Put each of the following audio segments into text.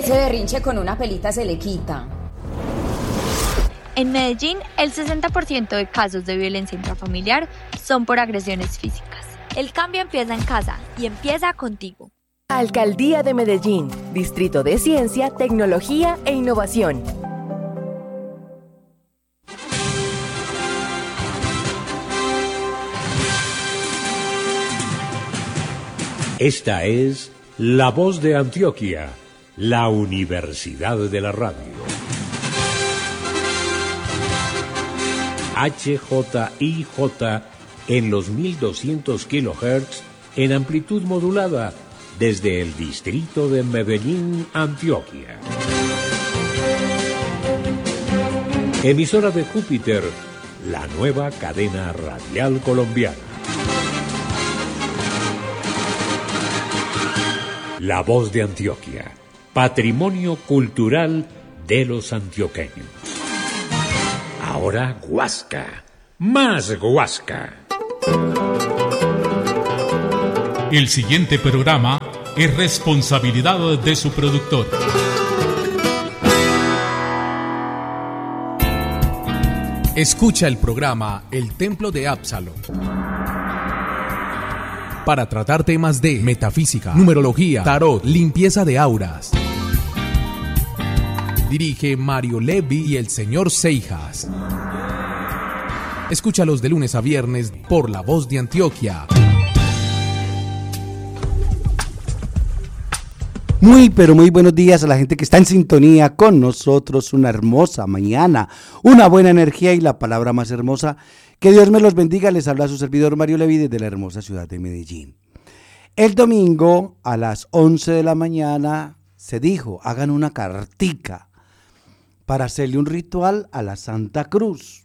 ese berrinche con una pelita se le quita. En Medellín, el 60% de casos de violencia intrafamiliar son por agresiones físicas. El cambio empieza en casa y empieza contigo. Alcaldía de Medellín, Distrito de Ciencia, Tecnología e Innovación. Esta es La Voz de Antioquia, la Universidad de la Radio. HJIJ en los 1200 kHz en amplitud modulada desde el distrito de Medellín, Antioquia. Emisora de Júpiter, la nueva cadena radial colombiana. La Voz de Antioquia, patrimonio cultural de los antioqueños. Ahora Guasca, más Guasca. El siguiente programa es responsabilidad de su productor. Escucha el programa El Templo de Absalom para tratar temas de metafísica, numerología, tarot, limpieza de auras. Dirige Mario Levi y el señor Seijas. Escúchalos de lunes a viernes por La Voz de Antioquia. Muy, pero muy buenos días a la gente que está en sintonía con nosotros. Una hermosa mañana, una buena energía y la palabra más hermosa. Que Dios me los bendiga. Les habla su servidor Mario Levi desde la hermosa ciudad de Medellín. El domingo a las 11 de la mañana se dijo, hagan una cartica para hacerle un ritual a la Santa Cruz.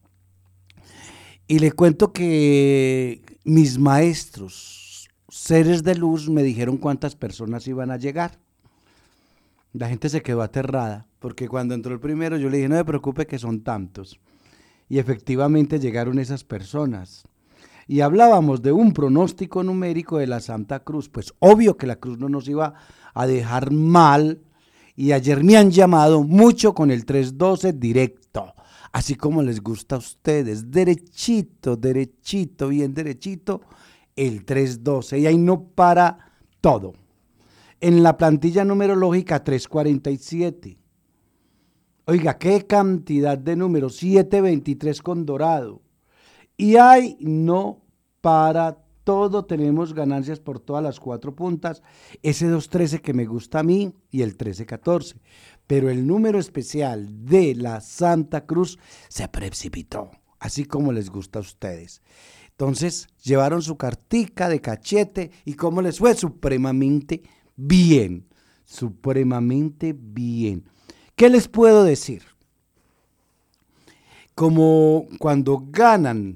Y le cuento que mis maestros, seres de luz, me dijeron cuántas personas iban a llegar. La gente se quedó aterrada, porque cuando entró el primero yo le dije, no me preocupe que son tantos. Y efectivamente llegaron esas personas. Y hablábamos de un pronóstico numérico de la Santa Cruz. Pues obvio que la cruz no nos iba a dejar mal. Y ayer me han llamado mucho con el 312 directo. Así como les gusta a ustedes. Derechito, derechito, bien derechito. El 312. Y ahí no para todo. En la plantilla numerológica 347. Oiga, qué cantidad de números, 723 con dorado. Y ahí no para todo, tenemos ganancias por todas las cuatro puntas. Ese 213 que me gusta a mí y el 1314. Pero el número especial de la Santa Cruz se precipitó, así como les gusta a ustedes. Entonces, llevaron su cartica de cachete y ¿cómo les fue? Supremamente bien, supremamente bien. ¿Qué les puedo decir? Como cuando ganan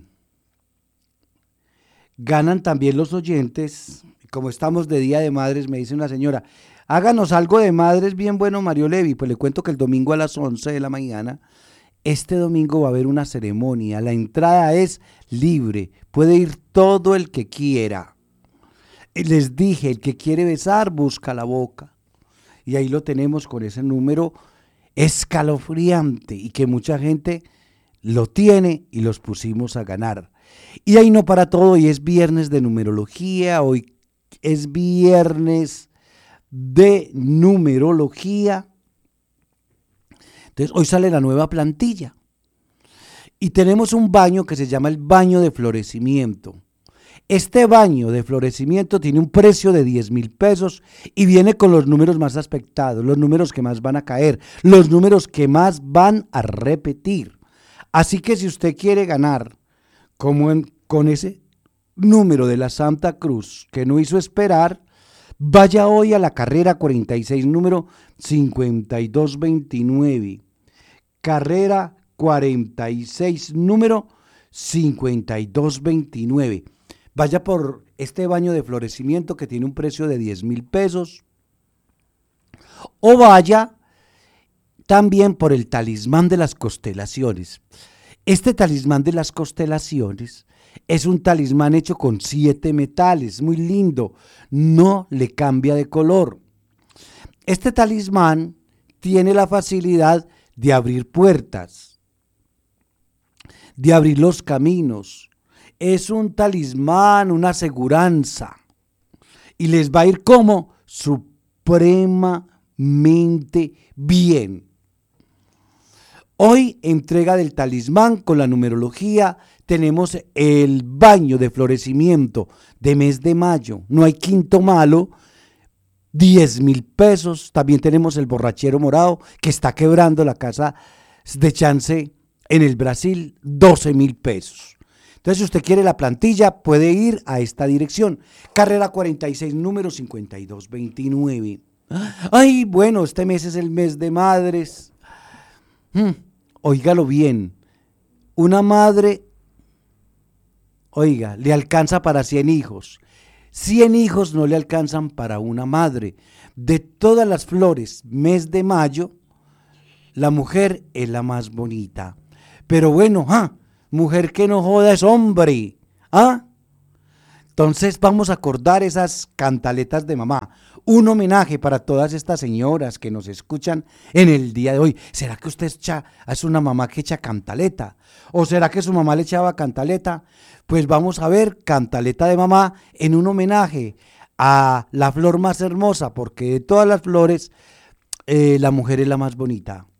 también los oyentes, como estamos de Día de Madres, me dice una señora, háganos algo de madres bien bueno, Mario Levi. Pues le cuento que el domingo a las 11 de la mañana, este domingo va a haber una ceremonia, la entrada es libre, puede ir todo el que quiera. Les dije, el que quiere besar, busca la boca. Y ahí lo tenemos con ese número escalofriante y que mucha gente lo tiene y los pusimos a ganar. Y ahí no para todo, hoy es viernes de numerología, hoy es viernes de numerología. Entonces hoy sale la nueva plantilla y tenemos un baño que se llama el baño de florecimiento. Este baño de florecimiento tiene un precio de 10,000 pesos y viene con los números más aspectados, los números que más van a caer, los números que más van a repetir. Así que si usted quiere ganar con ese número de la Santa Cruz que no hizo esperar, vaya hoy a la carrera 46, número 5229. Carrera 46, número 5229. Vaya por este baño de florecimiento que tiene un precio de 10,000 pesos. O vaya también por el talismán de las constelaciones. Este talismán de las constelaciones es un talismán hecho con 7 metales, muy lindo, no le cambia de color. Este talismán tiene la facilidad de abrir puertas, de abrir los caminos. Es un talismán, una aseguranza. Y les va a ir como supremamente bien. Hoy, entrega del talismán con la numerología, tenemos el baño de florecimiento de mes de mayo. No hay quinto malo, 10,000 pesos. También tenemos el borrachero morado que está quebrando la casa de chance en el Brasil, 12,000 pesos. Entonces, si usted quiere la plantilla, puede ir a esta dirección. Carrera 46, número 5229. Ay, bueno, este mes es el mes de madres. Óigalo bien. Una madre, oiga, le alcanza para 100 hijos. 100 hijos no le alcanzan para una madre. De todas las flores, mes de mayo, la mujer es la más bonita. Pero bueno, mujer que no joda es hombre. Entonces vamos a acordar esas cantaletas de mamá. Un homenaje para todas estas señoras que nos escuchan en el día de hoy. ¿Será que usted es una mamá que echa cantaleta? ¿O será que su mamá le echaba cantaleta? Pues vamos a ver cantaleta de mamá en un homenaje a la flor más hermosa, porque de todas las flores, la mujer es la más bonita.